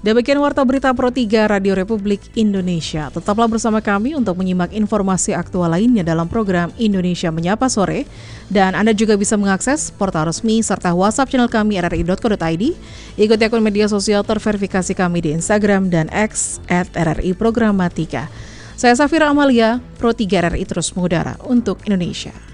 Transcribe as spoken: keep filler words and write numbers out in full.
Demikian Warta Berita Pro tiga Radio Republik Indonesia. Tetaplah bersama kami untuk menyimak informasi aktual lainnya dalam program Indonesia Menyapa Sore. Dan Anda juga bisa mengakses portal resmi serta WhatsApp channel kami r r i dot co dot i d. Ikuti akun media sosial terverifikasi kami di Instagram dan X at r r i programatika. Saya Safira Amalia, Pro tiga R R I terus mengudara untuk Indonesia.